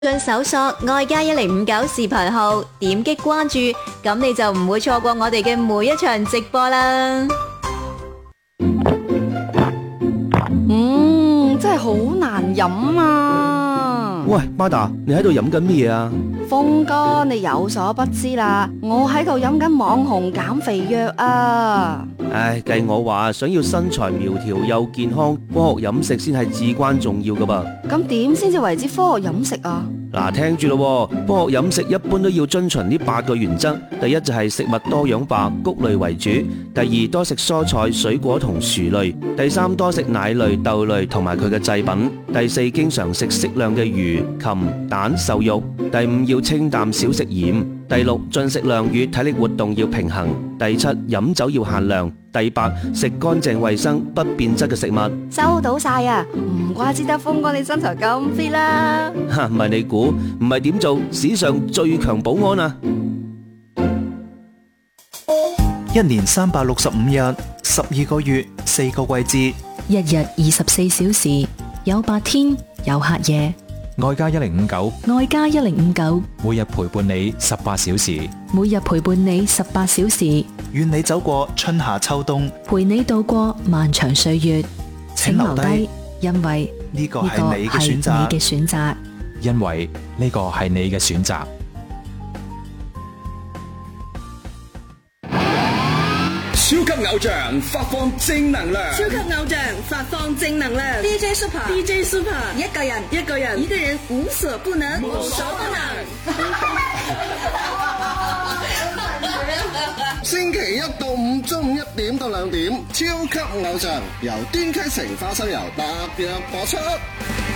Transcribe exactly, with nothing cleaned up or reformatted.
盡搜索愛家一零五九視頻號，點擊關注，咁你就唔會錯過我哋嘅每一場直播啦。 嗯，真係好難飲啊！ 喂，巴達，你喺度飲緊乜嘢啊？ 峰哥，你有所不知啦，我喺度飲緊網紅減肥藥啊！ 唉，計我話，想要身材苗條又健康，科學飲食先係至關重要噶噃。 咁點先至為之科學飲食啊？ 嗱，聽住咯，科學飲食一般都要遵循呢八個原則。第一就係食物多樣化，穀類為主；第二多食蔬菜、水果同薯類；第三多食奶類、豆類同埋佢嘅製品；第四經常食適量嘅魚、禽、蛋、瘦肉；第五要清淡少食鹽；第六進食量與體力活動要平衡；第七飲酒要限量；第八食乾淨衛生不變質嘅食物。 收到晒啊！唔怪之得峰哥你身材咁 fit 啦。 吓，唔係你估，唔係點做史上最強保安啊！ 一年三百六十五日，十二個月，四個季節， 一日二十四小時，有白天，有黑夜。 愛家一零五九， 愛家一零五九， 每日陪伴你十八小時， 每日陪伴你十八小時， 願你走過春夏秋冬， 陪你度過漫長歲月。請留低，因為呢個係你嘅選擇， 你嘅選擇， 因為呢個係你嘅選擇。 超級偶像發放正能量， 超級偶像發放正能量。D J Super，D J Super， 一個人，一個人，一個人無所不能，無所不能。 星期一到五中午一點到兩點，超級偶像由端溪城花生油特約播出。